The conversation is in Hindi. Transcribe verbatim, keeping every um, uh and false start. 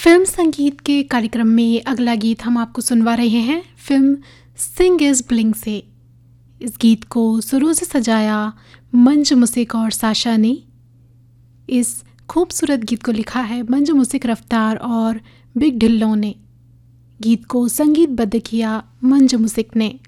फिल्म संगीत के कार्यक्रम में अगला गीत हम आपको सुनवा रहे हैं फिल्म सिंग इज़ ब्लिंग से। इस गीत को सुरों से सजाया मंजू मुसिक और साशा ने। इस खूबसूरत गीत को लिखा है मंजू मुसिक रफ्तार और बिग ढिल्लों ने। गीत को संगीतबद्ध किया मंजू मुसिक ने।